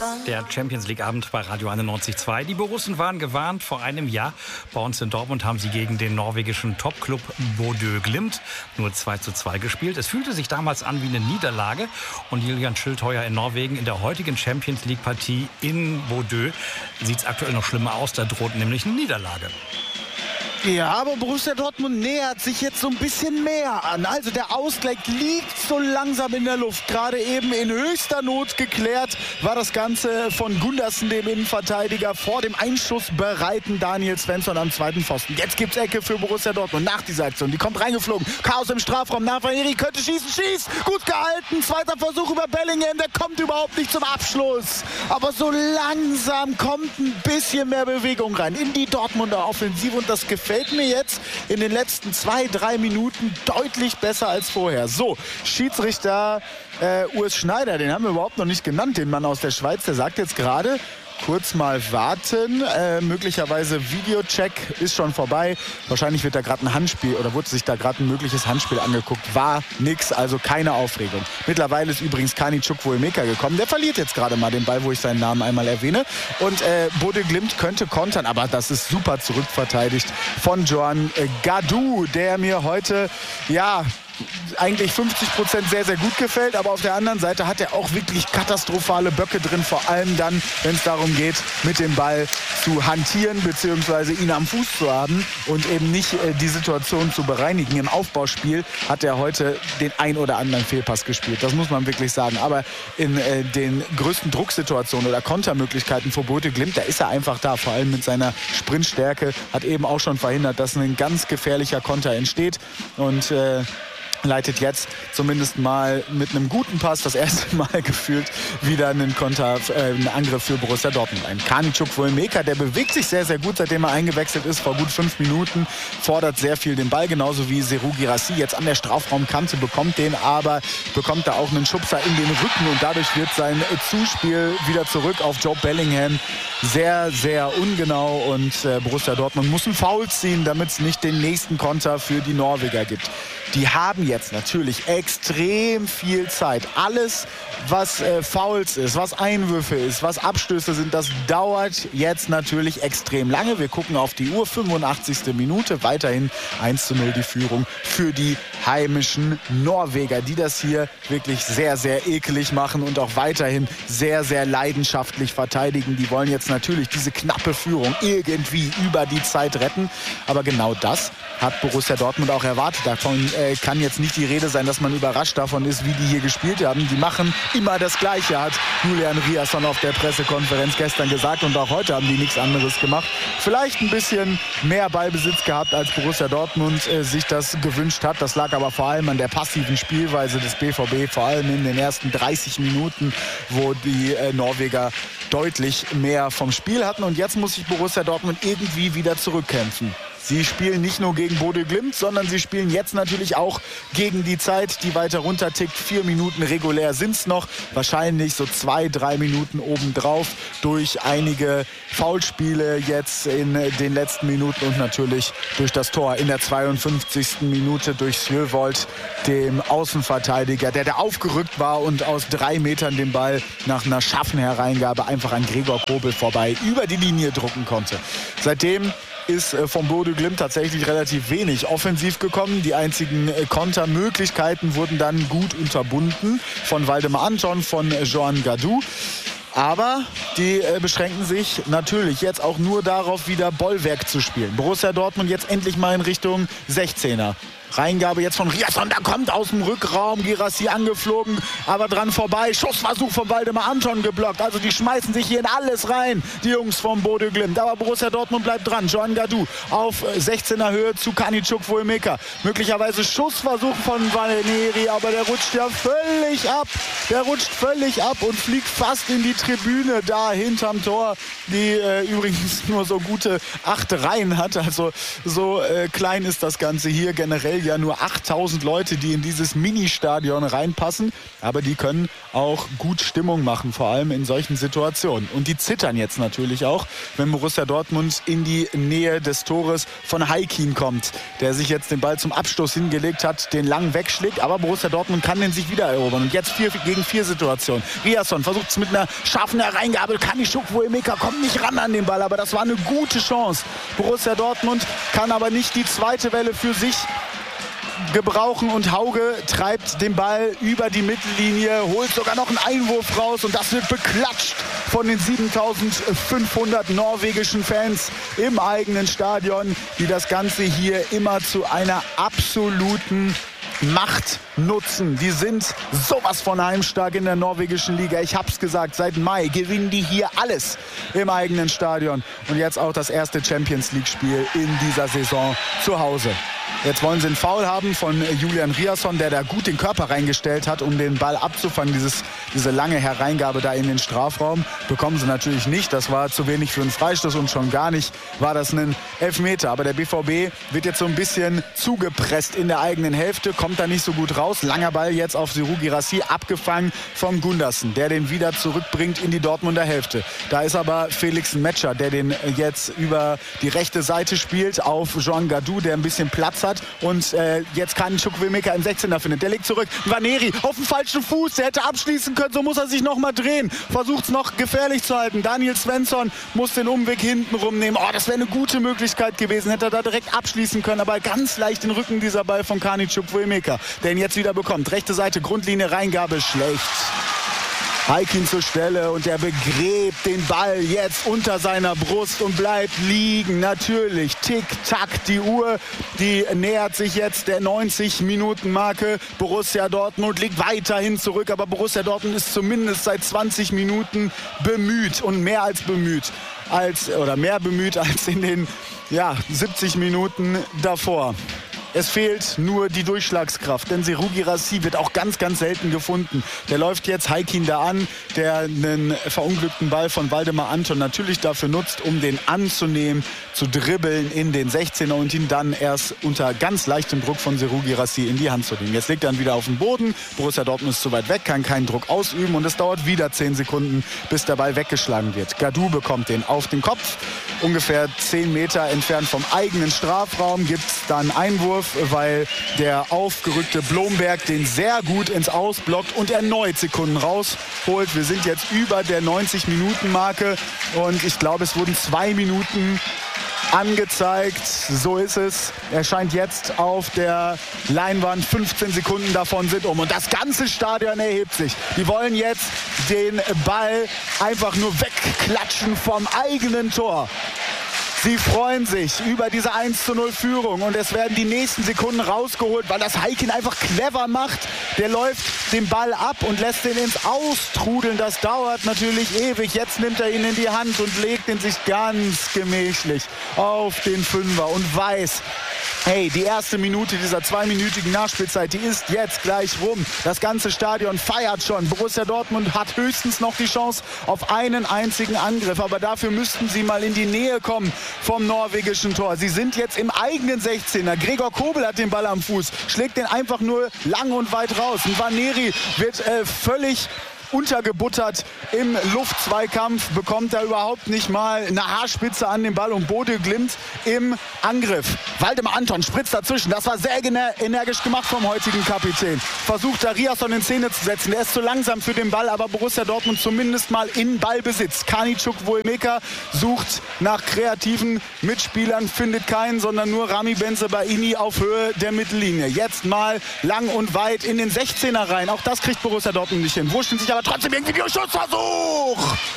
Der Champions League Abend bei Radio 91.2. Die Borussen waren gewarnt vor einem Jahr. Bei uns in Dortmund haben sie gegen den norwegischen Topclub Bodø Glimt nur 2:2 gespielt. Es fühlte sich damals an wie eine Niederlage. Und Julian Schildheuer in Norwegen in der heutigen Champions League Partie in Bodø sieht es aktuell noch schlimmer aus. Da droht nämlich eine Niederlage. Ja, aber Borussia Dortmund nähert sich jetzt so ein bisschen mehr an. Also der Ausgleich liegt so langsam in der Luft. Gerade eben in höchster Not geklärt war das Ganze von Gundersen, dem Innenverteidiger, vor dem einschussbereiten Daniel Svensson am zweiten Pfosten. Jetzt gibt's Ecke für Borussia Dortmund nach dieser Aktion. Die kommt reingeflogen. Chaos im Strafraum. Navarieri könnte schießen. Schießt. Gut gehalten. Zweiter Versuch über Bellingham. Der kommt überhaupt nicht zum Abschluss. Aber so langsam kommt ein bisschen mehr Bewegung rein in die Dortmunder Offensive. Und das gefällt mir jetzt in den letzten 2-3 Minuten deutlich besser als vorher. So, Schiedsrichter Urs Schneider, den haben wir überhaupt noch nicht genannt, den Mann aus der Schweiz, der sagt jetzt gerade, kurz mal warten, möglicherweise Videocheck ist schon vorbei. Wahrscheinlich wird da gerade ein Handspiel oder wurde sich da gerade ein mögliches Handspiel angeguckt. War nix, also keine Aufregung. Mittlerweile ist übrigens Kani Chukwuemeka gekommen. Der verliert jetzt gerade mal den Ball, wo ich seinen Namen einmal erwähne. Und Bodø Glimt könnte kontern, aber das ist super zurückverteidigt von Johan Gadou, der mir heute, ja, eigentlich 50% sehr, sehr gut gefällt, aber auf der anderen Seite hat er auch wirklich katastrophale Böcke drin, vor allem dann, wenn es darum geht, mit dem Ball zu hantieren bzw. ihn am Fuß zu haben und eben nicht die Situation zu bereinigen. Im Aufbauspiel hat er heute den ein oder anderen Fehlpass gespielt, das muss man wirklich sagen, aber in den größten Drucksituationen oder Kontermöglichkeiten für Bodø Glimt, da ist er einfach da, vor allem mit seiner Sprintstärke, hat eben auch schon verhindert, dass ein ganz gefährlicher Konter entsteht und leitet jetzt zumindest mal mit einem guten Pass das erste Mal gefühlt wieder einen Angriff für Borussia Dortmund ein. Kani Chukwuemeka, der bewegt sich sehr, sehr gut, seitdem er eingewechselt ist, vor gut 5 Minuten, fordert sehr viel den Ball, genauso wie Serhou Guirassy jetzt an der Strafraumkante, bekommt da auch einen Schubser in den Rücken und dadurch wird sein Zuspiel wieder zurück auf Joe Bellingham sehr, sehr ungenau und Borussia Dortmund muss einen Foul ziehen, damit es nicht den nächsten Konter für die Norweger gibt. Die haben jetzt natürlich extrem viel Zeit. Alles, was Fouls ist, was Einwürfe ist, was Abstöße sind, das dauert jetzt natürlich extrem lange. Wir gucken auf die Uhr, 85. Minute, weiterhin 1:0 die Führung für die heimischen Norweger, die das hier wirklich sehr, sehr ekelig machen und auch weiterhin sehr, sehr leidenschaftlich verteidigen. Die wollen jetzt natürlich diese knappe Führung irgendwie über die Zeit retten. Aber genau das hat Borussia Dortmund auch erwartet. Davon kann jetzt nicht die Rede sein, dass man überrascht davon ist, wie die hier gespielt haben. Die machen immer das Gleiche, hat Julian Riasson auf der Pressekonferenz gestern gesagt. Und auch heute haben die nichts anderes gemacht. Vielleicht ein bisschen mehr Ballbesitz gehabt, als Borussia Dortmund sich das gewünscht hat. Das lag aber vor allem an der passiven Spielweise des BVB, vor allem in den ersten 30 Minuten, wo die Norweger deutlich mehr vom Spiel hatten. Und jetzt muss sich Borussia Dortmund irgendwie wieder zurückkämpfen. Sie spielen nicht nur gegen Bodø Glimt, sondern sie spielen jetzt natürlich auch gegen die Zeit, die weiter runtertickt. 4 Minuten regulär sind es noch. Wahrscheinlich so 2-3 Minuten obendrauf durch einige Foulspiele jetzt in den letzten Minuten und natürlich durch das Tor in der 52. Minute durch Sjövold, dem Außenverteidiger, der aufgerückt war und aus 3 Metern den Ball nach einer scharfen Hereingabe einfach an Gregor Kobel vorbei über die Linie drucken konnte. Seitdem ist vom Bodø Glimt tatsächlich relativ wenig offensiv gekommen. Die einzigen Kontermöglichkeiten wurden dann gut unterbunden von Waldemar Anton, von Johan Gadou. Aber die beschränken sich natürlich jetzt auch nur darauf, wieder Bollwerk zu spielen. Borussia Dortmund jetzt endlich mal in Richtung 16er. Reingabe jetzt von Riasson, da kommt aus dem Rückraum Guirassy angeflogen, aber dran vorbei. Schussversuch von Waldemar Anton geblockt. Also die schmeißen sich hier in alles rein, die Jungs vom Bodø Glimt. Aber Borussia Dortmund bleibt dran. Johan Gadou auf 16er Höhe zu Kani Chukwuemeka. Möglicherweise Schussversuch von Navarieri, aber der rutscht ja völlig ab. Der rutscht völlig ab und fliegt fast in die Tribüne da hinterm Tor, die übrigens nur so gute 8 Reihen hat. Also so klein ist das Ganze hier generell ja nur 8000 Leute, die in dieses Mini-Stadion reinpassen. Aber die können auch gut Stimmung machen, vor allem in solchen Situationen. Und die zittern jetzt natürlich auch, wenn Borussia Dortmund in die Nähe des Tores von Haikin kommt, der sich jetzt den Ball zum Abstoß hingelegt hat, den lang wegschlägt. Aber Borussia Dortmund kann den sich wieder erobern. Und jetzt 4 gegen 4 Situation. Riasson versucht es mit einer scharfen Hereingabe. Kani Chukwuemeka kommt nicht ran an den Ball, aber das war eine gute Chance. Borussia Dortmund kann aber nicht die zweite Welle für sich gebrauchen und Hauge treibt den Ball über die Mittellinie, holt sogar noch einen Einwurf raus und das wird beklatscht von den 7500 norwegischen Fans im eigenen Stadion, die das Ganze hier immer zu einer absoluten Macht nutzen. Die sind sowas von heimstark in der norwegischen Liga. Ich hab's gesagt, seit Mai gewinnen die hier alles im eigenen Stadion. Und jetzt auch das erste Champions-League-Spiel in dieser Saison zu Hause. Jetzt wollen sie einen Foul haben von Julian Riasson, der da gut den Körper reingestellt hat, um den Ball abzufangen. Diese lange Hereingabe da in den Strafraum bekommen sie natürlich nicht. Das war zu wenig für einen Freistoß und schon gar nicht war das ein Elfmeter. Aber der BVB wird jetzt so ein bisschen zugepresst in der eigenen Hälfte, kommt da nicht so gut raus. Langer Ball jetzt auf Seru Girassi, abgefangen von Gundersen, der den wieder zurückbringt in die Dortmunder Hälfte. Da ist aber Felix Metscher, der den jetzt über die rechte Seite spielt auf Jean Gadou, der ein bisschen Platz hat und jetzt kann Chukwuemeka im 16er findet. Der legt zurück. Vaneri auf dem falschen Fuß. Der hätte abschließen können. So muss er sich noch mal drehen. Versucht es noch gefährlich zu halten. Daniel Svensson muss den Umweg hinten rumnehmen. Oh, das wäre eine gute Möglichkeit gewesen. Hätte er da direkt abschließen können. Aber ganz leicht den Rücken dieser Ball von Kani Chukwuemeka, der ihn jetzt wieder bekommt. Rechte Seite, Grundlinie, Reingabe, schlecht. Haikin zur Stelle und er begräbt den Ball jetzt unter seiner Brust und bleibt liegen. Natürlich, tick-tack, die Uhr, die nähert sich jetzt der 90-Minuten-Marke. Borussia Dortmund liegt weiterhin zurück, aber Borussia Dortmund ist zumindest seit 20 Minuten bemüht und mehr als bemüht. Mehr bemüht als in den 70 Minuten davor. Es fehlt nur die Durchschlagskraft, denn Seru Girassi wird auch ganz, ganz selten gefunden. Der läuft jetzt Haikin da an, der einen verunglückten Ball von Waldemar Anton natürlich dafür nutzt, um den anzunehmen, zu dribbeln in den 16er und ihn dann erst unter ganz leichtem Druck von Seru Girassi in die Hand zu nehmen. Jetzt liegt er dann wieder auf dem Boden. Borussia Dortmund ist zu weit weg, kann keinen Druck ausüben und es dauert wieder 10 Sekunden, bis der Ball weggeschlagen wird. Gadou bekommt den auf den Kopf. Ungefähr 10 Meter entfernt vom eigenen Strafraum gibt es dann Einwurf, weil der aufgerückte Blomberg den sehr gut ins Aus blockt und erneut Sekunden rausholt. Wir sind jetzt über der 90-Minuten-Marke und ich glaube, es wurden 2 Minuten angezeigt. So ist es. Er scheint jetzt auf der Leinwand. 15 Sekunden davon sind um. Und das ganze Stadion erhebt sich. Die wollen jetzt den Ball einfach nur wegklatschen vom eigenen Tor. Sie freuen sich über diese 1:0 Führung und es werden die nächsten Sekunden rausgeholt, weil das Haikin einfach clever macht. Der läuft den Ball ab und lässt ihn ins Austrudeln. Das dauert natürlich ewig. Jetzt nimmt er ihn in die Hand und legt ihn sich ganz gemächlich auf den Fünfer und weiß, hey, die erste Minute dieser 2-minütigen Nachspielzeit, die ist jetzt gleich rum. Das ganze Stadion feiert schon. Borussia Dortmund hat höchstens noch die Chance auf einen einzigen Angriff. Aber dafür müssten sie mal in die Nähe kommen vom norwegischen Tor. Sie sind jetzt im eigenen 16er. Gregor Kobel hat den Ball am Fuß, schlägt den einfach nur lang und weit raus. Und Vaneri wird völlig untergebuttert im Luftzweikampf, bekommt er überhaupt nicht mal eine Haarspitze an den Ball und Bodø Glimt im Angriff. Waldemar Anton spritzt dazwischen, das war sehr energisch gemacht vom heutigen Kapitän. Versucht da Riasson in Szene zu setzen, der ist zu langsam für den Ball, aber Borussia Dortmund zumindest mal in Ballbesitz. Kani Chukwuemeka sucht nach kreativen Mitspielern, findet keinen, sondern nur Rami Bensebaini auf Höhe der Mittellinie. Jetzt mal lang und weit in den 16er rein, auch das kriegt Borussia Dortmund nicht hin. Wurschteln sich aber trotzdem irgendwie der Schussversuch.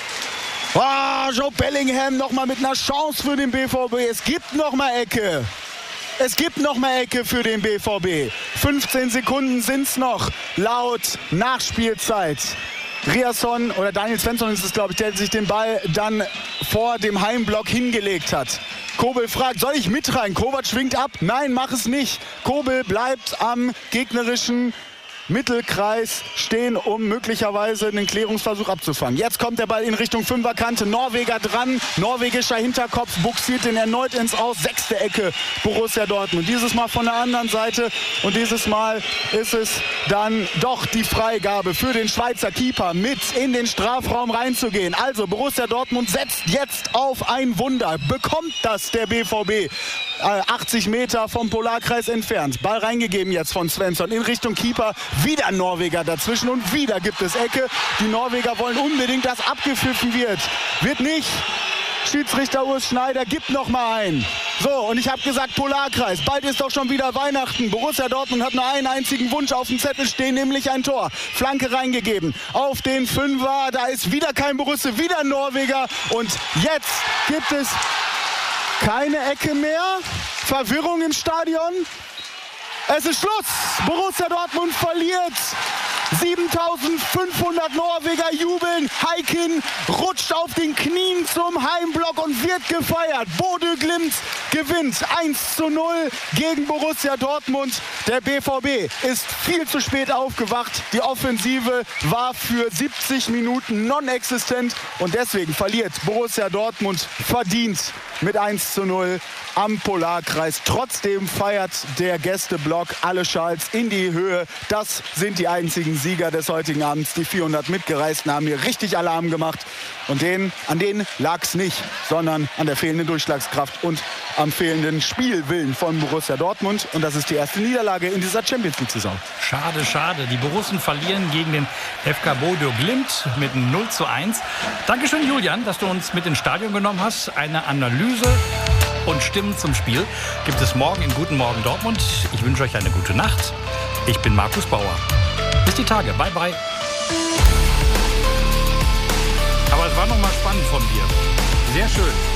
Joe Bellingham nochmal mit einer Chance für den BVB. Es gibt nochmal Ecke. Es gibt nochmal Ecke für den BVB. 15 Sekunden sind es noch laut Nachspielzeit. Riasson oder Daniel Svensson ist es, glaube ich, der sich den Ball dann vor dem Heimblock hingelegt hat. Kobel fragt, soll ich mit rein? Kovac schwingt ab. Nein, mach es nicht. Kobel bleibt am gegnerischen Mittelkreis stehen, um möglicherweise einen Klärungsversuch abzufangen. Jetzt kommt der Ball in Richtung Fünferkante. Norweger dran. Norwegischer Hinterkopf buxiert den erneut ins Aus. 6. Ecke Borussia Dortmund. Dieses Mal von der anderen Seite. Und dieses Mal ist es dann doch die Freigabe für den Schweizer Keeper, mit in den Strafraum reinzugehen. Also Borussia Dortmund setzt jetzt auf ein Wunder. Bekommt das der BVB? 80 Meter vom Polarkreis entfernt. Ball reingegeben jetzt von Svensson in Richtung Keeper. Wieder Norweger dazwischen und wieder gibt es Ecke. Die Norweger wollen unbedingt, dass abgepfiffen wird. Wird nicht. Schiedsrichter Urs Schneider gibt noch mal ein. So, und ich habe gesagt Polarkreis. Bald ist doch schon wieder Weihnachten. Borussia Dortmund hat nur einen einzigen Wunsch auf dem Zettel stehen, nämlich ein Tor. Flanke reingegeben auf den Fünfer. Da ist wieder kein Borussia, wieder ein Norweger. Und jetzt gibt es keine Ecke mehr. Verwirrung im Stadion. Es ist Schluss. Borussia Dortmund verliert. 7.500 Norweger jubeln. Heikin rutscht auf den Knien zum Heimblock und wird gefeiert. Bodø Glimt gewinnt 1:0 gegen Borussia Dortmund. Der BVB ist viel zu spät aufgewacht. Die Offensive war für 70 Minuten non-existent. Und deswegen verliert Borussia Dortmund verdient mit 1:0 am Polarkreis. Trotzdem feiert der Gästeblock alle Schals in die Höhe. Das sind die einzigen Sieger des heutigen Abends. Die 400 Mitgereisten haben hier richtig Alarm gemacht. Und an denen lag es nicht, sondern an der fehlenden Durchschlagskraft und am fehlenden Spielwillen von Borussia Dortmund. Und das ist die erste Niederlage in dieser Champions-League-Saison. Schade, schade. Die Borussen verlieren gegen den FK Bodø Glimt mit 0:1. Dankeschön, Julian, dass du uns mit ins Stadion genommen hast. Eine Analyse und Stimmen zum Spiel gibt es morgen in Guten Morgen Dortmund. Ich wünsche euch eine gute Nacht. Ich bin Markus Bauer. Bis die Tage. Bye, bye. Aber es war noch mal spannend von dir. Sehr schön.